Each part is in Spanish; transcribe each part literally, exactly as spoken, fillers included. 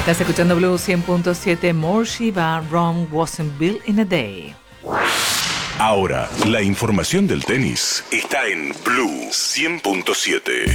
Estás escuchando Blue cien punto siete. More Shiva, Rome wasn't built in a day. Ahora, la información del tenis está en Blue cien punto siete.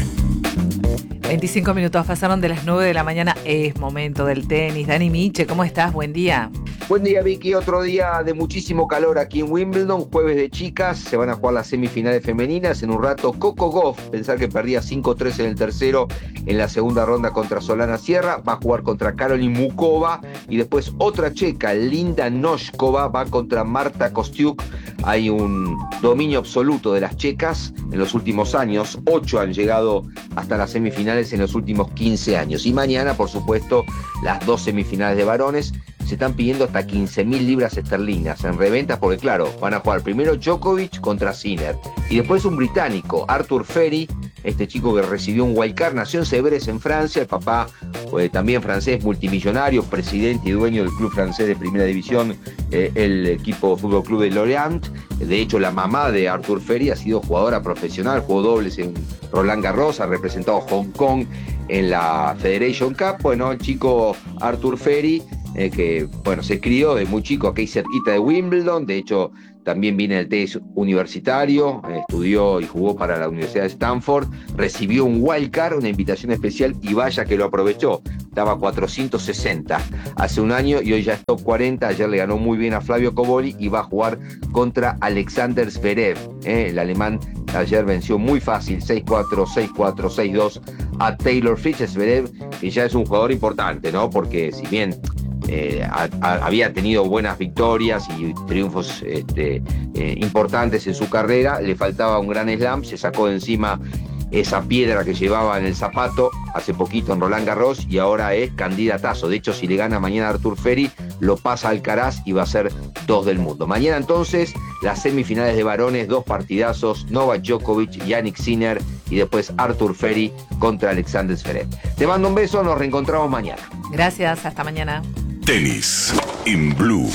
veinticinco minutos pasaron de las nueve de la mañana. Es momento del tenis. Dani Miche, ¿cómo estás? Buen día. Buen día, Vicky. Otro día de muchísimo calor aquí en Wimbledon. Jueves de chicas. Se van a jugar las semifinales femeninas. En un rato, Coco Gauff. Pensar que perdía cinco tres en el tercero en la segunda ronda contra Solana Sierra. Va a jugar contra Caroline Mukova. Y después otra checa, Linda Noskova, va contra Marta Kostyuk. Hay un dominio absoluto de las checas en los últimos años. Ocho han llegado hasta las semifinales en los últimos quince años. Y mañana, por supuesto, las dos semifinales de varones. Se están pidiendo hasta quince mil libras esterlinas en reventas porque, claro, van a jugar primero Djokovic contra Sinner y después un británico, Arthur Ferry, este chico que recibió un wildcard, nació en Sevres, en Francia. El papá, pues, también francés, multimillonario, presidente y dueño del club francés de primera división, eh, el equipo Fútbol Club de Lorient. De hecho, la mamá de Arthur Ferry ha sido jugadora profesional, jugó dobles en Roland Garros, ha representado a Hong Kong en la Federation Cup. Bueno, el chico Arthur Ferry, Eh, que bueno, se crió de muy chico aquí cerquita de Wimbledon. De hecho, también viene del tenis universitario, eh, estudió y jugó para la Universidad de Stanford, recibió un wildcard, una invitación especial, y vaya que lo aprovechó. Estaba a cuatrocientos sesenta hace un año y hoy ya es top cuarenta. Ayer le ganó muy bien a Flavio Cobolli y va a jugar contra Alexander Zverev. Eh, el alemán ayer venció muy fácil, seis cuatro, seis cuatro, seis dos a Taylor Fritz. Zverev, que ya es un jugador importante, ¿no? Porque si bien Eh, a, a, había tenido buenas victorias y triunfos este, eh, importantes en su carrera, le faltaba un gran slam, se sacó de encima esa piedra que llevaba en el zapato hace poquito en Roland Garros y ahora es candidatazo. De hecho, si le gana mañana a Arthur Ferry, lo pasa a Alcaraz y va a ser dos del mundo. Mañana entonces las semifinales de varones, dos partidazos: Novak Djokovic, Jannik Sinner y después Arthur Ferry contra Alexander Zverev. Te mando un beso, nos reencontramos mañana. Gracias, hasta mañana. Tenis en Blue.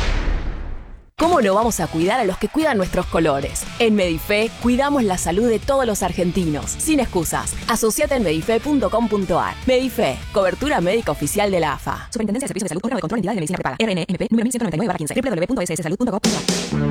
¿Cómo no vamos a cuidar a los que cuidan nuestros colores? En Medife cuidamos la salud de todos los argentinos, sin excusas. Asociate en medife punto com punto ar. Medife, cobertura médica oficial de la A F A. Superintendencia de Servicios de Salud, órgano de control de entidades de medicina prepaga. R N M P número mil ciento noventa y nueve barra quince. doble u doble u doble u punto s s salud punto gov punto ar.